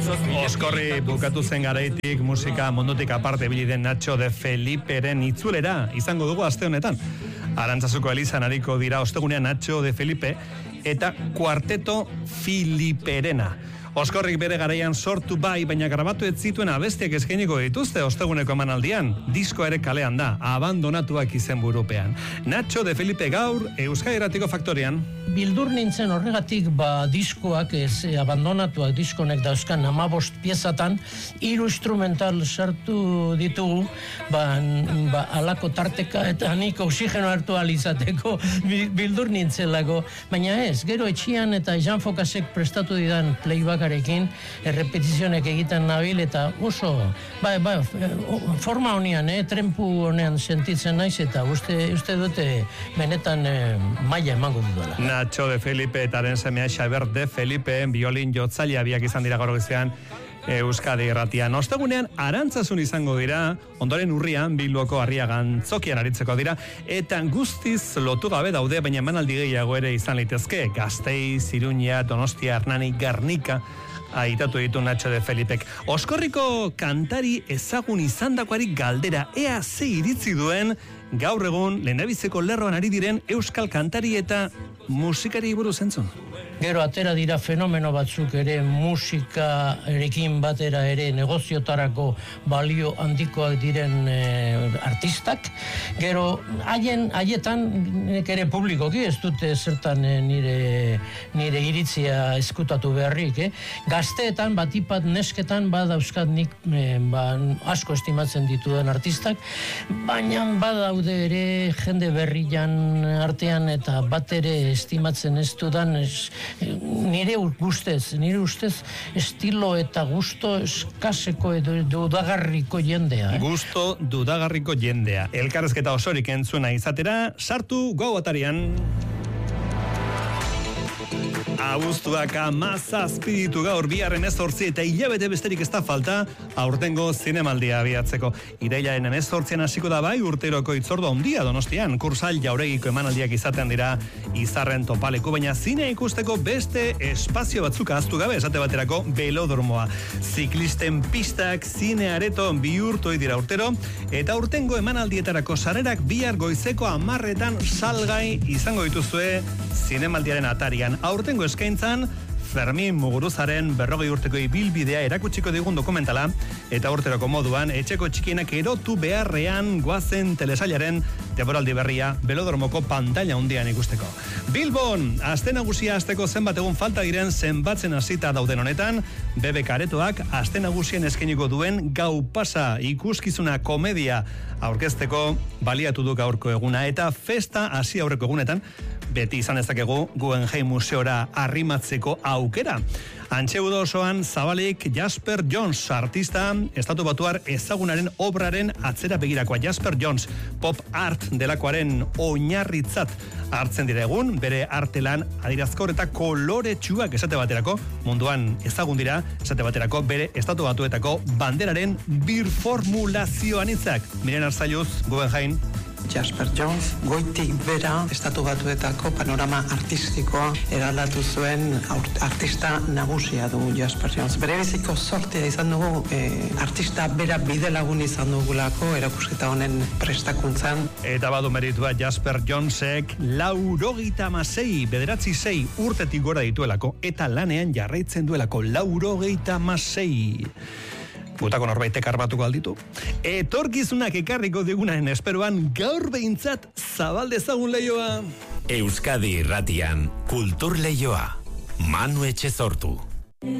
Oskorri bukatu zen garaitik musika mundutik aparte ibili den Nacho de Feliperen itzulera izango dugu aste honetan. Arantzazuko Elizan ariko dira ostegunean Nacho de Felipe eta Kuarteto Filiperena. Oskorrik bere garaian sortu bai, baina grabatu ez zituen abestiak eskainiko dituzte osteguneko emanaldian. Diskoa ere kalean da, abandonatuak izenburupean. Nacho de Felipe gaur Euskadi Irratiko Faktorian. Bildur nintzen horregatik diskoak abandonatuak diskonek dauzkan 15 piezatan 3 instrumental sartu ditugu alako tarteka eta nik oxigeno hartu alizateko bildur nintzelako, baina ez, gero etxian eta Jean Focasek prestatu didan playbackarekin repetizionek egiten nabil eta oso forma honean, trempu honean sentitzen naiz eta uste dute benetan maila emango dudala. Nacho de Felipe etaren semea Xaber de Felipe biolin jotzailea biak izan dira gaur goizean Euskadi Irratian. Ostegunean Arantzasun izango dira, ondoren urrian Bilboko Arriagan zokian aritzeko dira, eta guztiz lotu gabe daude, baina emanaldi gehiago ere izan litezke. Gasteiz, Iruña, Donostia, Hernani, Gernika aitatu ditu Nacho de Felipek. Oskorriko kantari ezagun izandakoari galdera, ea ze iritzi duen gaur egun lehendabiziko lerroan ari diren euskal kantari eta musikari buruz entzun. Gero atera dira fenomeno batzuk ere musikarekin batera ere negoziotarako balio handikoak diren artistak. Gero haietan ere publikoki ez dute zertan nire iritzia eskutatu beharrik. Gazteetan, batipat nesketan badauzkat nik asko estimatzen dituen artistak, baina badaude ere jende berrian artean eta bat ere estimatzen ez dudan nire ustez estilo eta gusto eskaseko edo dudagarriko jendea. Gusto dudagarriko jendea. Elkarrezketa osorik entzuna izatera, sartu gau atarian. Abuztuak 17 ditu gaur bihar 18 eta hilabete besterik ez da falta aurtengo zinemaldia abiatzeko. Irailaren 18an hasiko da bai urteroko hitzordu handia Donostian. Kursal Jauregiko emanaldiak izaten dira izarren topaleku, baina zinea ikusteko beste espazio batzuk ahaztu gabe, esate baterako Belodromoa. Ziklisten pistak zine areto bihurtu dira urtero eta urtengo emanaldietarako sarerak bihar goizeko 10etan salgai izango dituzue zinemaldiaren atarian. Aurtengo eskaintzan Fermin Muguruzaren 40 urteko ibilbidea erakutsiko digun dokumentala eta urteroko moduan etxeko txikienak erotu beharrean goazen telesailaren denboraldi berria Belodromoko pantaila handian ikusteko. Bilbon, aste nagusia asteko zenbat egun falta diren zenbatzen hasita dauden honetan, BBK Aretoak aste nagusien eskainiko duen Gau Pasa ikuskizuna komedia aurkezteko baliatu du gaurko eguna eta festa hasi aurreko egunetan beti izan dezakegu Guggenheim Museora arrimatzeko aukera. Antxeudo osoan zabalik Jasper Jones, artista estatu batuar ezagunaren obraren atzera begirakoa. Jasper Jones, pop art delakoaren oinarritzat hartzen dira egun, bere artelan adirazkor eta koloretsuak esate baterako, munduan ezagun dira, esate baterako bere estatu batuetako banderaren birformulazioan hitzak. Miren Arzailuz, Guggenheim. Jasper Jones, goitik bera estatu batuetako panorama artistikoa eraldatu zuen artista nagusia du Jasper Jones. Bere biziko sortea izan dugu, artista bera bidelagun izan dugulako erakusketa honen prestakuntzan. Eta badu meritua Jasper Jonesek 96 urtetik gora dituelako eta lanean jarraitzen duelako 96. Gutako norbaitek arbatuko alditu. Etorkizunak ekarriko digunaren esperoan gaur behintzat zabal dezagun leioa. Euskadi Irratian, Kultur Leioa. Manu Etxezortu.